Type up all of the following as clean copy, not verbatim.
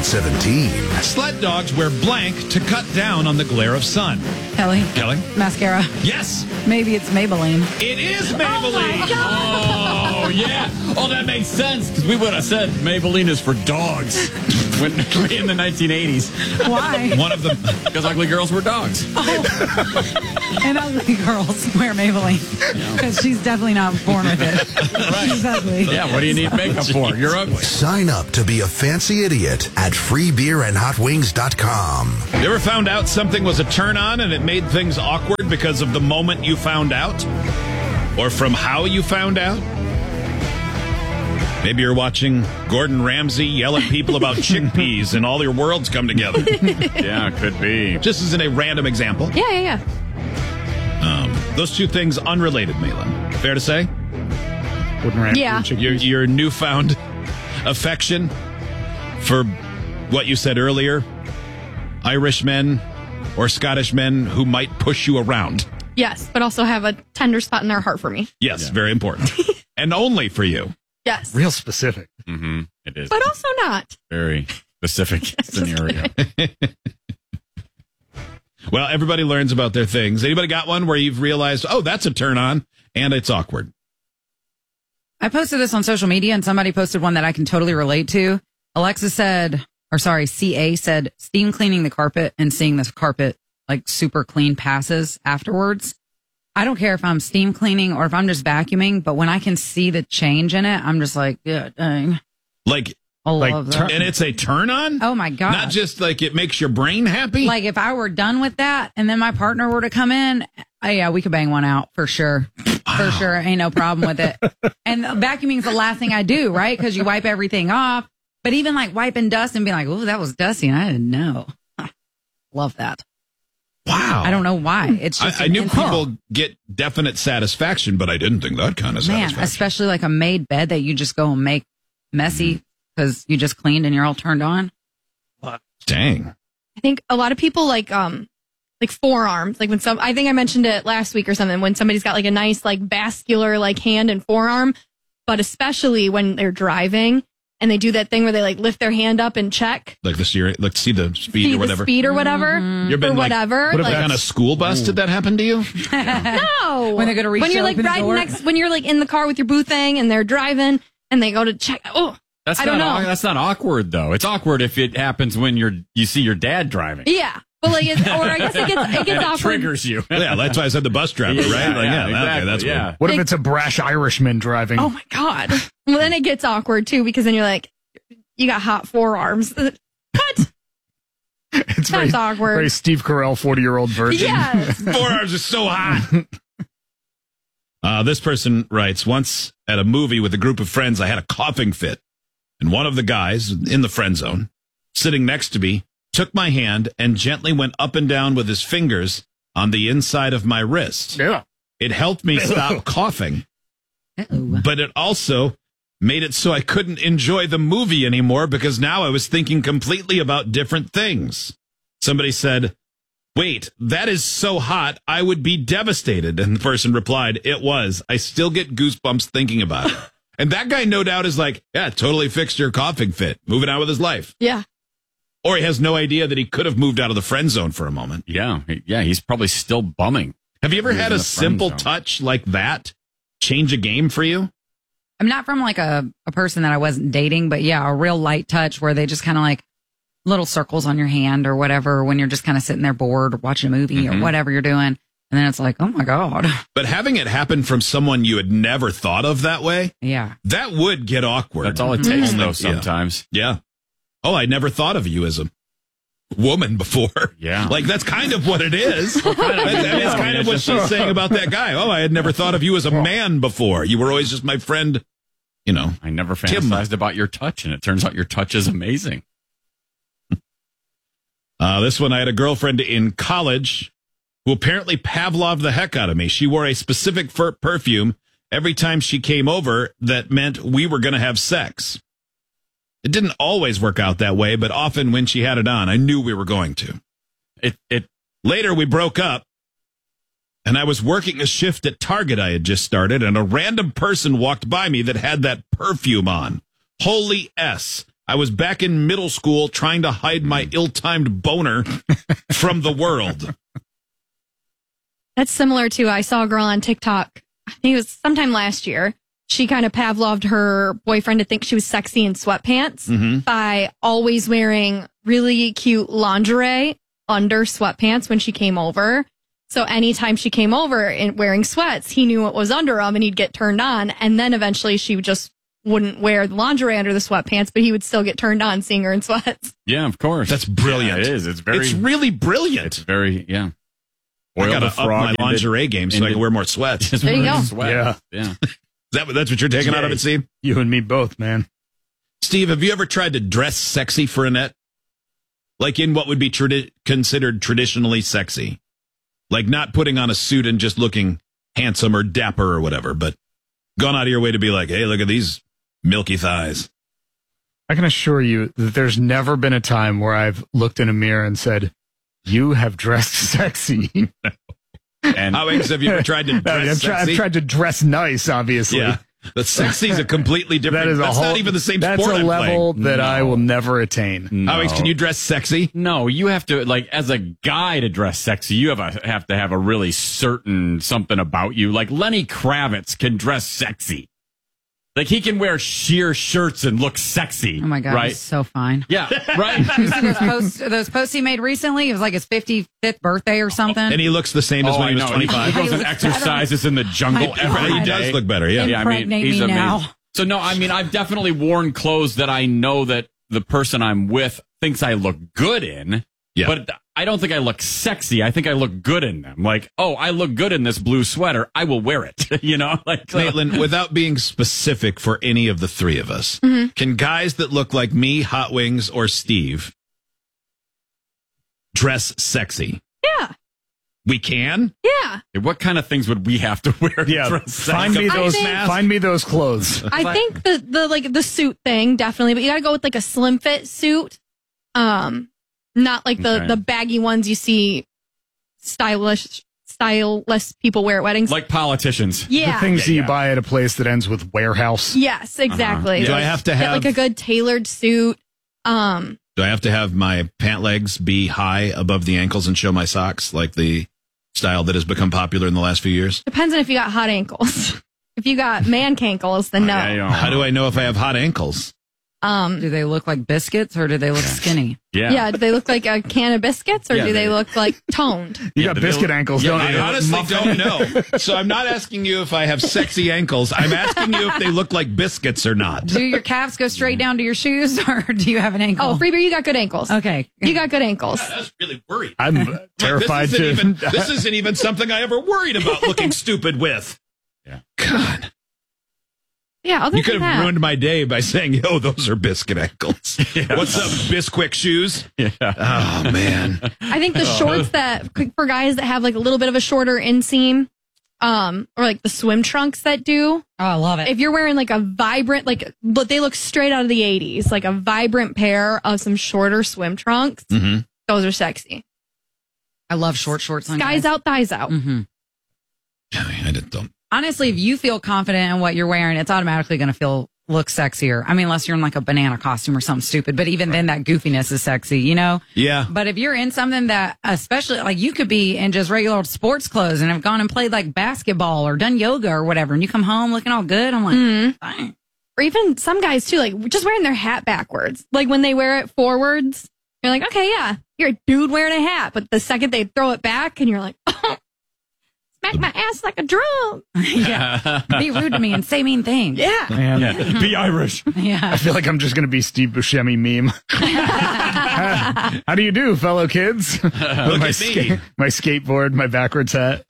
2017. Sled dogs wear blank to cut down on the glare of sun. Kelly. Mascara. Yes. Maybe it's Maybelline. It is Maybelline. Oh, yeah. Oh, that makes sense, because we would have said Maybelline is for dogs in the 1980s. Why? One of them. Because ugly girls were dogs. And ugly girls wear Maybelline. Because she's definitely not born with it. Right. She's ugly. Yeah, what do you need makeup for? You're ugly. Sign up to be a fancy idiot at freebeerandhotwings.com. You ever found out something was a turn on and it made things awkward because of the moment you found out? Or from how you found out? Maybe you're watching Gordon Ramsay yell at people about chickpeas and all your worlds come together. Yeah, could be. Just as in a random example. Yeah. Those two things unrelated, Malin. Fair to say? Gordon Ramsay Yeah. and chickpeas. Your newfound affection for what you said earlier, Irish men or Scottish men who might push you around. Yes, but also have a tender spot in their heart for me. Yes, very important. And only for you. Yes. Real specific. Mm-hmm. It is. But also not. Very specific scenario. Well, everybody learns about their things. Anybody got one where you've realized, oh, that's a turn on, and it's awkward? I posted this on social media and somebody posted one that I can totally relate to. CA said, steam cleaning the carpet and seeing this carpet like super clean passes afterwards. I don't care if I'm steam cleaning or if I'm just vacuuming, but when I can see the change in it, I'm just like, yeah, dang. Like, I love that. and it's a turn on? Oh my God. Not just like it makes your brain happy? Like if I were done with that and then my partner were to come in, yeah, we could bang one out for sure. Wow. For sure. Ain't no problem with it. And vacuuming is the last thing I do, right? Because you wipe everything off. But even like wiping dust and being like, oh, that was dusty. And I didn't know. Love that. Wow. I don't know why. It's just I knew people get definite satisfaction, but I didn't think that kind of satisfaction. Especially like a made bed that you just go and make messy because you just cleaned and you're all turned on. Dang. I think a lot of people like forearms, like I think I mentioned it last week or something, when somebody's got like a nice like vascular like hand and forearm, but especially when they're driving and they do that thing where they like lift their hand up and check. Like the steering, like see the speed or whatever. The speed or whatever. You've been or like, whatever. What like on a school bus did that happen to you? No. When they're going to reach when you're like right when you're like in the car with your boo thing and they're driving and they go to check. Oh, I don't know. That's not awkward though. It's awkward if it happens when you see your dad driving. Yeah. But like, I guess it gets awkward. Triggers you. Yeah, that's why I said the bus driver, right? Yeah, exactly, okay, that's weird. What if it's a brash Irishman driving? Oh my God. Well, then it gets awkward too, because then you're like, you got hot forearms. What? It's That's awkward. Very Steve Carell, 40-year-old virgin. Yes. Forearms are so hot. This person writes, once at a movie with a group of friends, I had a coughing fit. And one of the guys in the friend zone, sitting next to me, took my hand and gently went up and down with his fingers on the inside of my wrist. Yeah. It helped me stop coughing, but it also made it so I couldn't enjoy the movie anymore because now I was thinking completely about different things. Somebody said, wait, that is so hot, I would be devastated. And the person replied, it was. I still get goosebumps thinking about it. And that guy, no doubt, is like, yeah, totally fixed your coughing fit, moving on with his life. Yeah. Or he has no idea that he could have moved out of the friend zone for a moment. Yeah, he's probably still bumming. Have you ever had a simple touch like that change a game for you? I'm not from like a person that I wasn't dating, but yeah, a real light touch where they just kind of like little circles on your hand or whatever when you're just kind of sitting there bored or watching a movie or whatever you're doing. And then it's like, oh my God. But having it happen from someone you had never thought of that way, yeah, that would get awkward. That's all it takes, though, sometimes. Yeah. Oh, I never thought of you as a woman before. Yeah. Like, that's kind of what it is. It's kind of what she's saying about that guy. Oh, I had never thought of you as a man before. You were always just my friend, you know. I never fantasized about your touch, and it turns out your touch is amazing. This one, I had a girlfriend in college who apparently Pavloved the heck out of me. She wore a specific perfume every time she came over that meant we were going to have sex. It didn't always work out that way, but often when she had it on, I knew we were going to. Later, we broke up, and I was working a shift at Target I had just started, and a random person walked by me that had that perfume on. Holy S. I was back in middle school trying to hide my ill-timed boner from the world. That's similar to, I saw a girl on TikTok, I think it was sometime last year. She kind of Pavloved her boyfriend to think she was sexy in sweatpants by always wearing really cute lingerie under sweatpants when she came over. So anytime she came over and wearing sweats, he knew what was under them and he'd get turned on. And then eventually she just wouldn't wear the lingerie under the sweatpants, but he would still get turned on seeing her in sweats. Yeah, of course. That's brilliant. Yeah, it is. It's really brilliant. It's very, yeah. I got to up my lingerie game so I can wear more sweats. There you go. Sweat. Yeah. That's what you're taking out of it, Steve? You and me both, man. Steve, have you ever tried to dress sexy for Annette? Like in what would be considered traditionally sexy? Like not putting on a suit and just looking handsome or dapper or whatever, but gone out of your way to be like, hey, look at these milky thighs. I can assure you that there's never been a time where I've looked in a mirror and said, you have dressed sexy. And how have you ever tried to dress sexy? I've tried to dress nice, obviously. Yeah. But sexy is a completely different. That's not even the same sport. That's a I'm level playing. that I will never attain. No. Alex, can you dress sexy? No, you have to, like, as a guy to dress sexy, you have to have a really certain something about you. Like Lenny Kravitz can dress sexy. Like he can wear sheer shirts and look sexy. Oh my God, right? he's so fine. Yeah, right. You see those posts he made recently? It was like his 55th birthday or something. And he looks the same as when he was 25. He goes and exercises in the jungle every day. He does look better, yeah. Impregnate me now. So no, I mean, I've definitely worn clothes that I know that the person I'm with thinks I look good in. Yeah. But I don't think I look sexy. I think I look good in them. Like, oh, I look good in this blue sweater. I will wear it. You know, like Maitland, without being specific for any of the three of us, can guys that look like me, Hot Wings, or Steve dress sexy? Yeah. We can? Yeah. What kind of things would we have to wear? Yeah. To dress Find sexy? me those clothes. I think the suit thing, definitely, but you gotta go with like a slim fit suit. Not like the baggy ones you see styleless people wear at weddings. Like politicians. Yeah. The things that you buy at a place that ends with warehouse. Yes, exactly. Do I have to have like a good tailored suit? Do I have to have my pant legs be high above the ankles and show my socks like the style that has become popular in the last few years? Depends on if you got hot ankles. If you got man cankles, then no. How do I know if I have hot ankles? Do they look like biscuits or do they look skinny? Yeah. Do they look like a can of biscuits or do they look like toned? You got biscuit ankles, don't you? I honestly don't know. So I'm not asking you if I have sexy ankles. I'm asking you if they look like biscuits or not. Do your calves go straight down to your shoes or do you have an ankle? Oh, Freebie, you got good ankles. Okay. You got good ankles. I was really worried. I'm terrified this isn't even something I ever worried about looking stupid with. Yeah. God. Yeah, other you could than have that, ruined my day by saying, yo, those are biscuit ankles. What's up, Bisquick shoes? Yeah. Oh, man. I think the shorts that for guys that have like a little bit of a shorter inseam, or like the swim trunks that do. Oh, I love it. If you're wearing like a vibrant, but they look straight out of the 80s, like a vibrant pair of some shorter swim trunks, those are sexy. I love short shorts on guys. Out, thighs out. I don't. Honestly, if you feel confident in what you're wearing, it's automatically going to look sexier. I mean, unless you're in like a banana costume or something stupid, but even then that goofiness is sexy, you know? Yeah. But if you're in something that, especially like you could be in just regular old sports clothes and have gone and played like basketball or done yoga or whatever, and you come home looking all good, I'm like, fine. Or even some guys too, like just wearing their hat backwards. Like when they wear it forwards, you're like, okay, yeah, you're a dude wearing a hat. But the second they throw it back and you're like, oh, smack my ass like a drum. Yeah. Be rude to me and say mean things. Yeah. Man. Yeah. Be Irish. Yeah. I feel like I'm just going to be Steve Buscemi meme. How do you do, fellow kids? Look at me. My skateboard, my backwards hat.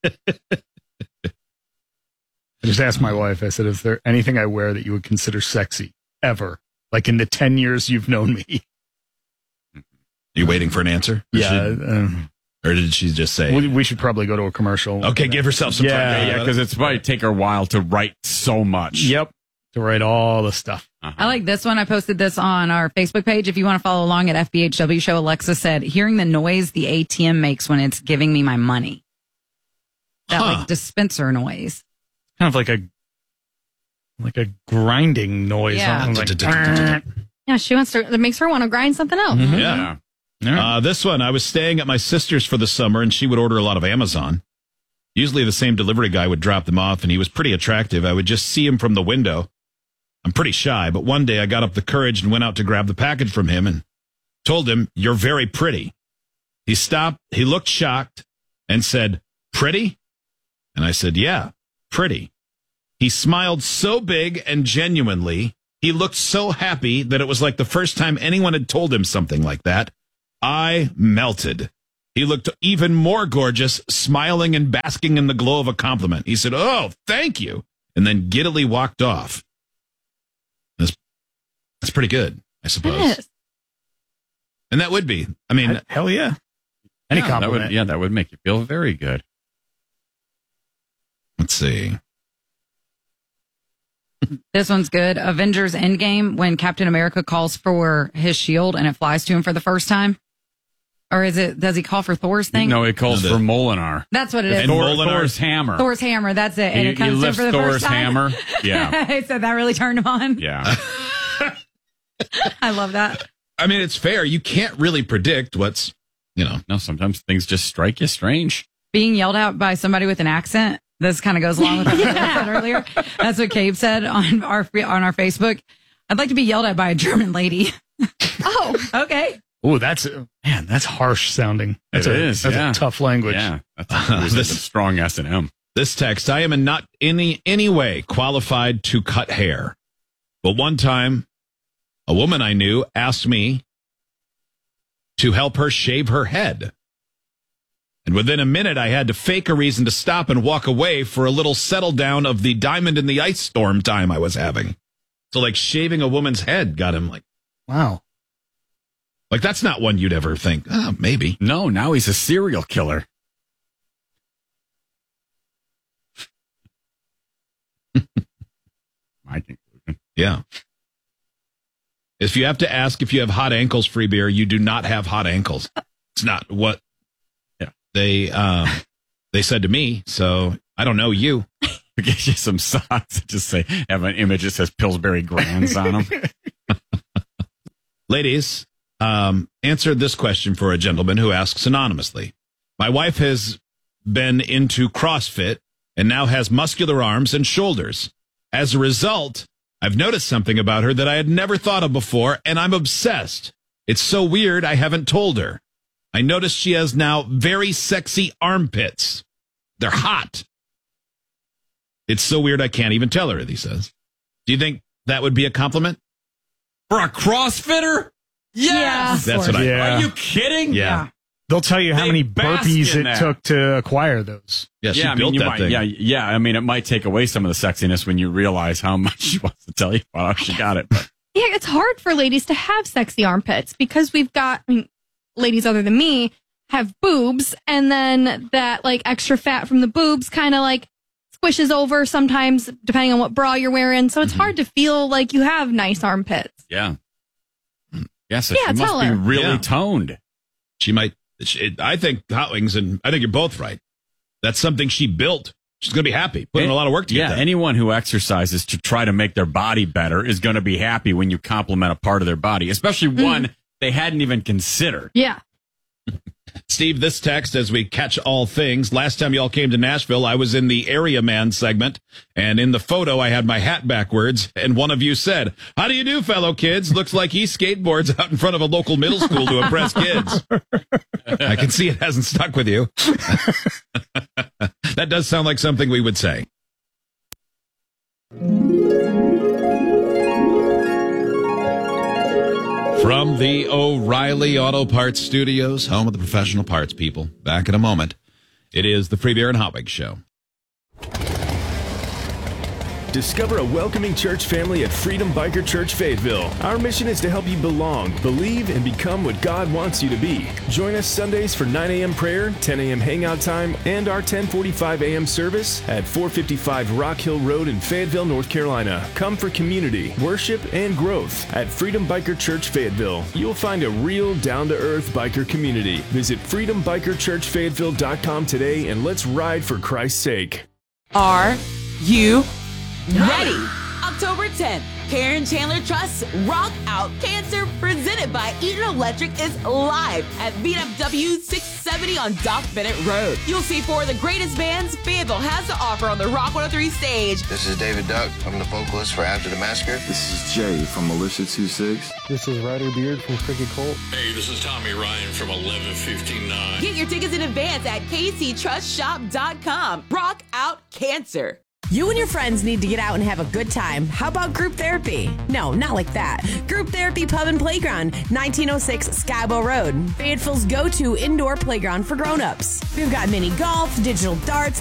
I just asked my wife, I said, is there anything I wear that you would consider sexy ever? Like in the 10 years you've known me? You waiting for an answer? Or did she just say? We should probably go to a commercial. Okay, give herself some time. Yeah, because it's probably take her a while to write so much. Yep. To write all the stuff. I like this one. I posted this on our Facebook page. If you want to follow along at FBHW Show, Alexa said, hearing the noise the ATM makes when it's giving me my money. That like dispenser noise. Kind of like a grinding noise. Yeah. Like, Yeah, that makes her want to grind something else. Yeah. This one, I was staying at my sister's for the summer, and she would order a lot of Amazon. Usually the same delivery guy would drop them off, and he was pretty attractive. I would just see him from the window. I'm pretty shy, but one day I got up the courage and went out to grab the package from him and told him, "You're very pretty." He stopped, he looked shocked, and said, "Pretty?" And I said, "Yeah, pretty." He smiled so big and genuinely. He looked so happy that it was like the first time anyone had told him something like that. I melted. He looked even more gorgeous, smiling and basking in the glow of a compliment. He said, "Oh, thank you," and then giddily walked off. That's pretty good, I suppose. It is. And that would be. I mean, hell yeah. Any compliment. That would make you feel very good. Let's see. This one's good. Avengers Endgame, when Captain America calls for his shield and it flies to him for the first time. Or does he call for Thor's thing? No, he calls for Molinar. That's what it is. And Thor's hammer. Thor's hammer, that's it. And He it comes to him lifts for the Thor's first time. hammer. Yeah. So that really turned him on. Yeah. I love that. I mean, it's fair. You can't really predict what's, No, sometimes things just strike you strange. Being yelled at by somebody with an accent. This kind of goes along with what I said earlier. That's what Cabe said on our Facebook. I'd like to be yelled at by a German lady. Oh, okay. Oh, that's harsh sounding. That's a tough language. Yeah. That's a strong S&M. This text, I am not in any way qualified to cut hair. But one time, a woman I knew asked me to help her shave her head. And within a minute, I had to fake a reason to stop and walk away for a little settle down of the diamond in the ice storm time I was having. So like shaving a woman's head got him like, wow. Like that's not one you'd ever think, oh, maybe. No, now he's a serial killer. My conclusion. Yeah. If you have to ask if you have hot ankles, free beer, you do not have hot ankles. It's not what they said to me, so I don't know you. I'll get you some socks that just have an image that says Pillsbury Grands on them. Ladies, answer this question for a gentleman who asks anonymously. My wife has been into CrossFit and now has muscular arms and shoulders. As a result, I've noticed something about her that I had never thought of before, and I'm obsessed. It's so weird I haven't told her. I noticed she has now very sexy armpits. They're hot. It's so weird I can't even tell her, he says. Do you think that would be a compliment? For a CrossFitter? Yes! That's what Are you kidding? Yeah. They'll tell you how many bask burpees in it that. took to acquire those. Yeah, she built that thing. Yeah, I mean, it might take away some of the sexiness when you realize how much she wants to tell you about how she got it. But. yeah, it's hard for ladies to have sexy armpits because we've got, ladies other than me have boobs, and then that like extra fat from the boobs kind of like squishes over sometimes depending on what bra you're wearing. So it's hard to feel like you have nice armpits. Yeah. Yeah, so Yeah, she must tell be her. really toned. She might. I think Hot Wings, and I think you're both right. That's something she built. She's going to be happy. Putting a lot of work to get that. Anyone who exercises to try to make their body better is going to be happy when you compliment a part of their body, especially one they hadn't even considered. Yeah. Steve, this text as we catch all things. Last time y'all came to Nashville, I was in the Area Man segment, and in the photo, I had my hat backwards, and one of you said, "How do you do, fellow kids? Looks like he skateboards out in front of a local middle school to impress kids." I can see it hasn't stuck with you. That does sound like something we would say. From the O'Reilly Auto Parts Studios, home of the professional parts people. Back in a moment. It is the Free Beer and Hot Wings Show. Discover a welcoming church family at Freedom Biker Church Fayetteville. Our mission is to help you belong, believe, and become what God wants you to be. Join us Sundays for 9 a.m. prayer, 10 a.m. hangout time, and our 10:45 a.m. service at 455 Rock Hill Road in Fayetteville, North Carolina. Come for community, worship, and growth at Freedom Biker Church Fayetteville. You'll find a real down-to-earth biker community. Visit freedombikerchurchfayetteville.com today and let's ride for Christ's sake. Are you ready? October 10th, Karen Chandler Trust's Rock Out Cancer, presented by Eaton Electric, is live at VFW 670 on Doc Bennett Road. You'll see four of the greatest bands Fayetteville has to offer on the Rock 103 stage. This is David Duck. I'm the vocalist for After the Massacre. This is Jay from Militia 26. This is Ryder Beard from Cricket Colt. Hey, this is Tommy Ryan from 1159. Get your tickets in advance at kctrustshop.com. Rock Out Cancer. You and your friends need to get out and have a good time. How about group therapy? No, not like that. Group Therapy Pub and Playground, 1906 Skybo Road. Fayetteville's go-to indoor playground for grown-ups. We've got mini golf, digital darts,